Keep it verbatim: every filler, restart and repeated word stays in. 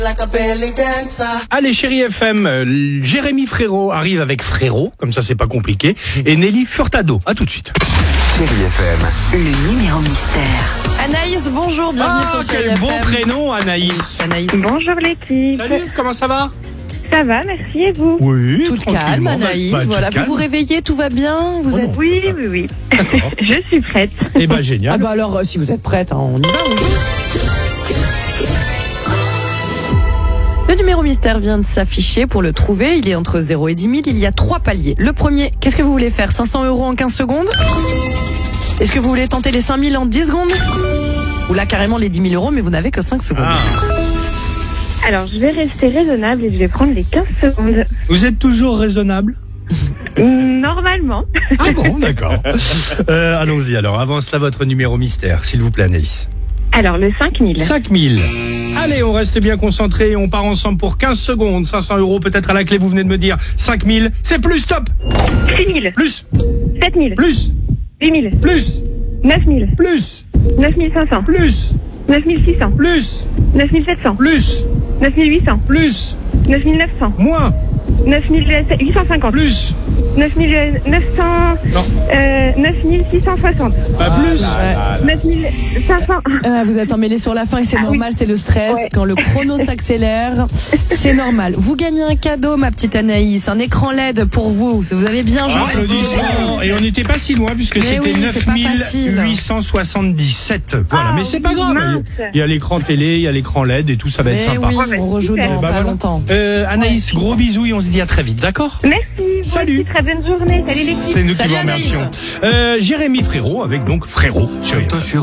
Allez, chérie F M, euh, Jérémy Frérot arrive avec Frérot, comme ça c'est pas compliqué, et Nelly Furtado. À tout de suite. Chérie F M. Le numéro mystère. Anaïs, bonjour, bienvenue Ah, sur Chérie quel F M. beau prénom, Anaïs. Anaïs. Bonjour l'équipe. Salut, comment ça va? Ça va, merci et vous? Oui, Toute calme, Anaïs. Bah, bah, voilà, toute vous calme. vous réveillez, tout va bien. Vous Oh êtes. non. Oui, oui, oui. D'accord. Je suis prête. Eh ben génial. Ah bah alors, euh, si vous êtes prête, hein, on y va. On y va. Le numéro mystère vient de s'afficher. Pour le trouver, il est entre zéro et dix mille. Il y a trois paliers. Le premier, qu'est-ce que vous voulez faire? cinq cents euros en quinze secondes? Est-ce que vous voulez tenter les cinq mille en dix secondes? Ou là, carrément les dix mille euros, mais vous n'avez que cinq secondes. Ah. Alors, je vais rester raisonnable et je vais prendre les quinze secondes. Vous êtes toujours raisonnable? Normalement. Ah bon, d'accord. Euh, allons-y alors, avant cela, votre numéro mystère, s'il vous plaît, Anaïs. Alors, le cinq mille. cinq mille. Allez, on reste bien concentré, on part ensemble pour quinze secondes. cinq cents euros peut-être à la clé, vous venez de me dire. cinq mille, c'est plus, stop. six mille. Plus, sept mille. plus, huit mille. plus, neuf mille. plus, neuf mille cinq cents. plus, neuf mille six cents. plus, neuf mille sept cents. plus, neuf mille huit cents. plus, neuf mille neuf cents. moins, neuf mille huit cent cinquante. plus, neuf mille neuf cents. non, Euh, neuf mille six cent soixante. pas plus. neuf mille cinq cents. Euh, vous êtes emmêlé sur la fin et c'est normal, c'est le stress. Ouais. Quand le chrono s'accélère, c'est normal. Vous gagnez un cadeau, ma petite Anaïs, un écran L E D pour vous. Vous avez bien joué. Applaudissements. Et on n'était pas si loin puisque Mais c'était oui, c'est pas facile. neuf mille huit cent soixante-dix-sept. Voilà, Ah mais c'est oui, pas grave. mince. Il y a l'écran télé, il y a l'écran L E D et tout, ça va être Mais sympa. oui, bah, on rejoue super. dans Eh ben pas voilà. longtemps. Euh, Anaïs, gros bisous et on se dit à très vite, d'accord? Merci. vous Salut. aussi, très bonne journée. Salut l'équipe. C'est nous Salut, qui vous Anaïs. remercions. Euh, Jérémy Frérot avec donc Frérot. Chérie.